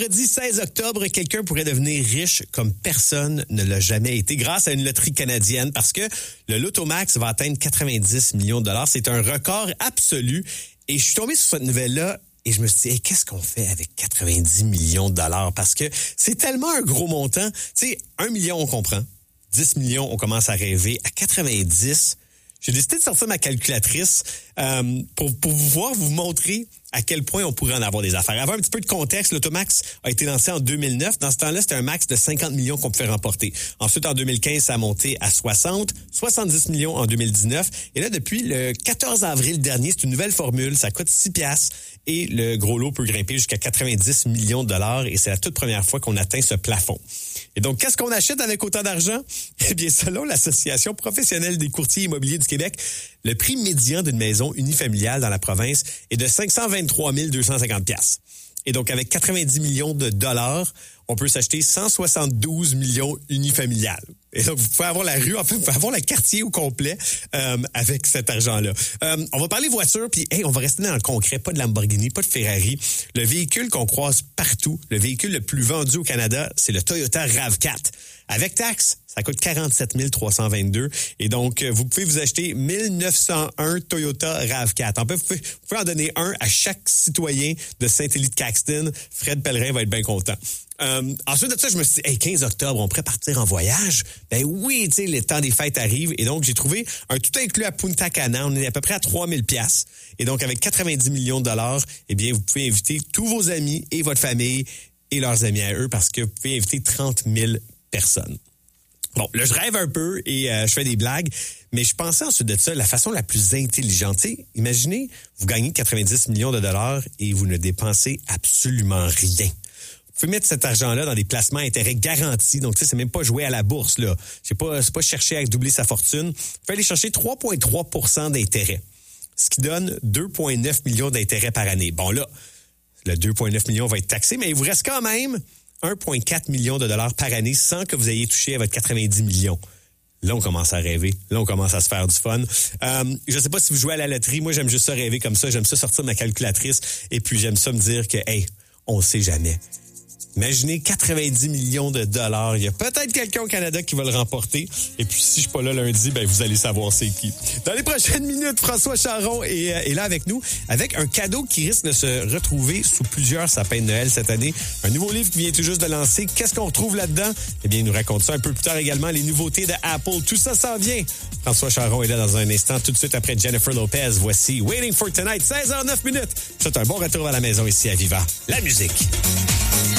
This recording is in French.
Vendredi 16 octobre, quelqu'un pourrait devenir riche comme personne ne l'a jamais été grâce à une loterie canadienne parce que le Loto Max va atteindre 90 millions de dollars. C'est un record absolu. Et je suis tombé sur cette nouvelle-là et je me suis dit, qu'est-ce qu'on fait avec 90 millions de dollars? Parce que c'est tellement un gros montant. Tu sais, 1 million, on comprend. 10 millions, on commence à rêver. À 90, j'ai décidé de sortir ma calculatrice pour pouvoir vous montrer à quel point on pourrait en avoir des affaires. Avant un petit peu de contexte, l'Automax a été lancé en 2009. Dans ce temps-là, c'était un max de 50 millions qu'on pouvait remporter. Ensuite, en 2015, ça a monté à 60, 70 millions en 2019. Et là, depuis le 14 avril dernier, c'est une nouvelle formule. Ça coûte 6 piastres et le gros lot peut grimper jusqu'à 90 millions de dollars. Et c'est la toute première fois qu'on atteint ce plafond. Et donc, qu'est-ce qu'on achète avec autant d'argent? Eh bien, selon l'Association professionnelle des courtiers immobiliers du Québec, le prix médian d'une maison unifamiliale dans la province est de 523 250 $. Et donc, avec 90 millions de dollars, on peut s'acheter 172 millions unifamiliales. Et donc, vous pouvez avoir la rue, en fait, vous pouvez avoir le quartier au complet avec cet argent-là. On va parler voiture, puis on va rester dans le concret. Pas de Lamborghini, pas de Ferrari. Le véhicule qu'on croise partout, le véhicule le plus vendu au Canada, c'est le Toyota RAV4. Avec taxe, ça coûte 47 322. Et donc, vous pouvez vous acheter 1901 Toyota RAV4. En fait, vous pouvez en donner un à chaque citoyen de Saint-Élie-de-Caxton. Fred Pellerin va être bien content. Ensuite de ça, je me suis dit, 15 octobre, on pourrait partir en voyage. Ben oui, tu sais, le temps des fêtes arrive. Et donc, j'ai trouvé un tout inclus à Punta Cana. On est à peu près à 3000 $. Et donc, avec 90 millions de dollars, eh bien, vous pouvez inviter tous vos amis et votre famille et leurs amis à eux parce que vous pouvez inviter 30 000 personnes. Bon, là, je rêve un peu et je fais des blagues, mais je pensais ensuite de ça, la façon la plus intelligente. T'sais, imaginez, vous gagnez 90 millions de dollars et vous ne dépensez absolument rien. Vous pouvez mettre cet argent-là dans des placements à intérêt garantis. Donc, tu sais, c'est même pas jouer à la bourse, là. C'est pas chercher à doubler sa fortune. Vous pouvez aller chercher 3,3 % d'intérêt, ce qui donne 2,9 millions d'intérêts par année. Bon, là, le 2,9 millions va être taxé, mais il vous reste quand même 1,4 million de dollars par année sans que vous ayez touché à votre 90 millions. Là, on commence à rêver. Là, on commence à se faire du fun. Je sais pas si vous jouez à la loterie. Moi, j'aime juste ça rêver comme ça. J'aime ça sortir de ma calculatrice. Et puis, j'aime ça me dire que, on sait jamais. Imaginez 90 millions de dollars. Il y a peut-être quelqu'un au Canada qui va le remporter. Et puis, si je suis pas là lundi, vous allez savoir c'est qui. Dans les prochaines minutes, François Charon est là avec nous avec un cadeau qui risque de se retrouver sous plusieurs sapins de Noël cette année. Un nouveau livre qui vient tout juste de lancer. Qu'est-ce qu'on retrouve là-dedans? Eh bien, il nous raconte ça un peu plus tard également. Les nouveautés de Apple. Tout ça s'en vient. François Charon est là dans un instant. Tout de suite après Jennifer Lopez. Voici Waiting for Tonight. 16h09. C'est un bon retour à la maison ici à Viva. La musique.